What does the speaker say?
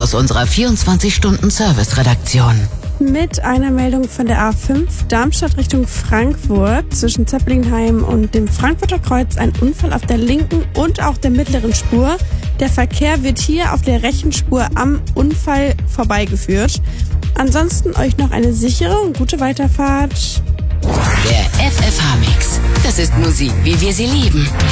aus unserer 24-Stunden-Service-Redaktion. Mit einer Meldung von der A5 Darmstadt Richtung Frankfurt zwischen Zeppelinheim und dem Frankfurter Kreuz ein Unfall auf der linken und auch der mittleren Spur. Der Verkehr wird hier auf der rechten Spur am Unfall vorbeigeführt. Ansonsten euch noch eine sichere und gute Weiterfahrt. Der FFH-Mix. Das ist Musik, wie wir sie lieben.